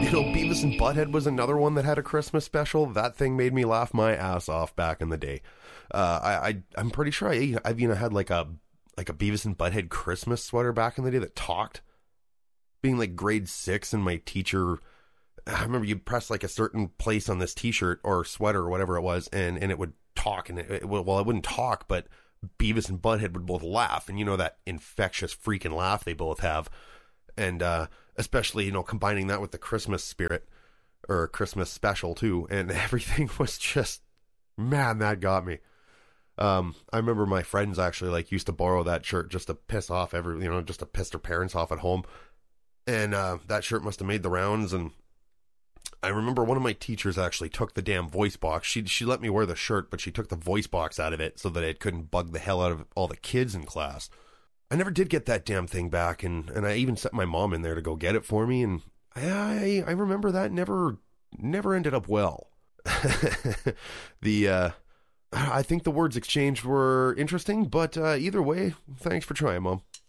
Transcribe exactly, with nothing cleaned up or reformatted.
You know, Beavis and Butthead was another one that had a Christmas special. That thing made me laugh my ass off back in the day. Uh, I, I, I'm pretty sure I, I've, you know, had like a, like a Beavis and Butthead Christmas sweater back in the day that talked. Being like grade six and my teacher, I remember you'd press like a certain place on this t-shirt or sweater or whatever it was, and, and it would talk, and it, it, well, it wouldn't talk, but Beavis and Butthead would both laugh, and you know that infectious freaking laugh they both have. And, uh, especially, you know, combining that with the Christmas spirit, or Christmas special too, and everything was just, man, that got me. Um, I remember my friends actually, like, used to borrow that shirt just to piss off every, you know, just to piss their parents off at home, and, uh, that shirt must have made the rounds, and I remember one of my teachers actually took the damn voice box. She, she let me wear the shirt, but she took the voice box out of it so that it couldn't bug the hell out of all the kids in class. I never did get that damn thing back, and, and I even sent my mom in there to go get it for me, and I I remember that never never ended up well. the uh, I think the words exchanged were interesting, but uh, either way, thanks for trying, Mom.